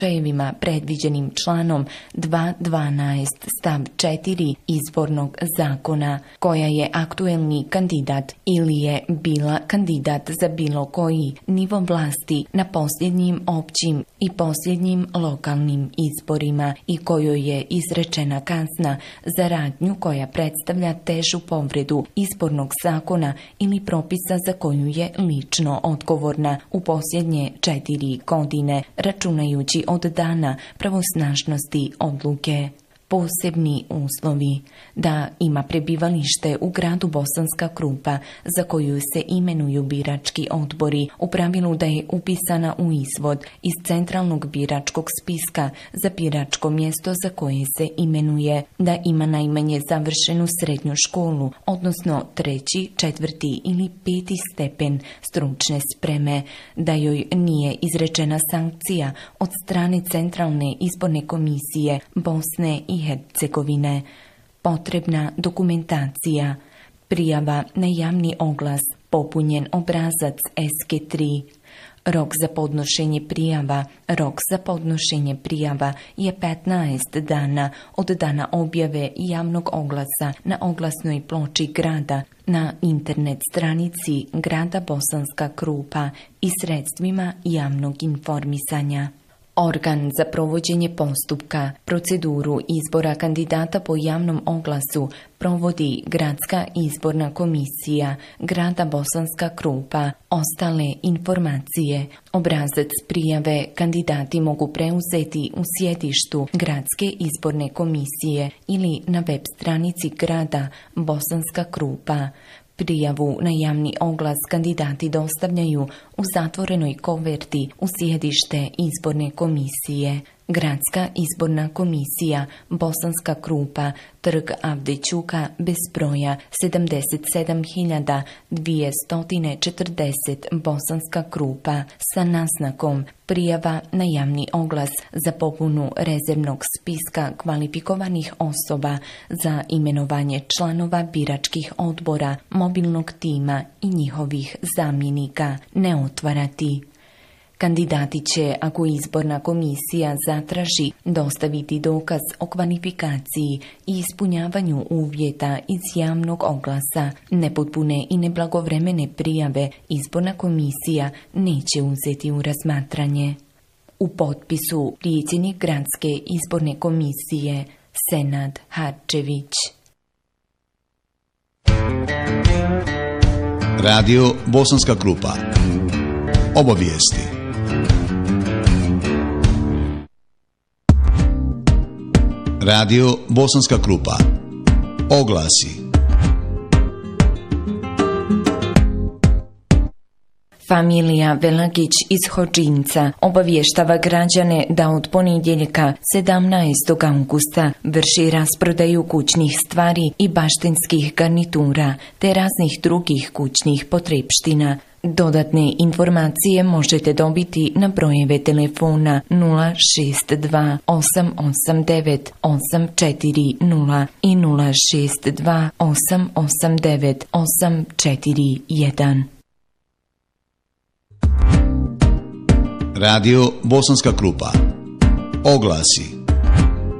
slučajevima predviđenim članom 212 stav 4 izbornog zakona, koja je aktuelni kandidat ili je bila kandidat za bilo koji nivo vlasti na posljednjim općim i posljednjim lokalnim izborima i kojoj je izrečena kazna za radnju koja predstavlja težu povredu izbornog zakona ili propisa za koju je lično odgovorna u posljednje 4 godine, računajući od dana pravosnažnosti odluke. Posebni uslovi: da ima prebivalište u gradu Bosanska Krupa za koju se imenuju birački odbori, u pravilu da je upisana u izvod iz centralnog biračkog spiska za biračko mjesto za koje se imenuje, da ima najmanje završenu srednju školu, odnosno 3., 4. ili 5. stepen stručne spreme, da joj nije izrečena sankcija od strane Centralne izborne komisije Bosne i Hercegovine. Potrebna dokumentacija: prijava na javni oglas, popunjen obrazac SK3. Rok za podnošenje prijava je 15 dana od dana objave javnog oglasa na oglasnoj ploči grada, na internet stranici grada Bosanska Krupa i sredstvima javnog informisanja. Organ za provođenje postupka, proceduru izbora kandidata po javnom oglasu provodi Gradska izborna komisija grada Bosanska Krupa. Ostale informacije: obrazac prijave kandidati mogu preuzeti u sjedištu Gradske izborne komisije ili na web stranici grada Bosanska Krupa. Prijavu na javni oglas kandidati dostavljaju u zatvorenoj koverti u sjedište izborne komisije. Gradska izborna komisija Bosanska Krupa, Trg Avdećuka bez broja 77.240 Bosanska Krupa, sa naznakom: prijava na javni oglas za popunu rezervnog spiska kvalifikovanih osoba za imenovanje članova biračkih odbora, mobilnog tima i njihovih zamjenika ne otvarati. Kandidati će, ako izborna komisija zatraži, dostaviti dokaz o kvalifikaciji i ispunjavanju uvjeta iz javnog oglasa. Nepotpune i neblagovremene prijave izborna komisija neće uzeti u razmatranje. U potpisu predsjednik Gradske izborne komisije Senad Harčević. Radio Bosanska Krupa. Obavijesti. Radio Bosanska Krupa. Oglasi. Familija Velagić iz Hodžinca obavještava građane da od ponedjeljka 17. augusta vrši rasprodaju kućnih stvari i baštenskih garnitura te raznih drugih kućnih potrepština. Dodatne informacije možete dobiti na brojeve telefona 062 889 840 i 062 889 841. Radio Bosanska Krupa. Oglasi.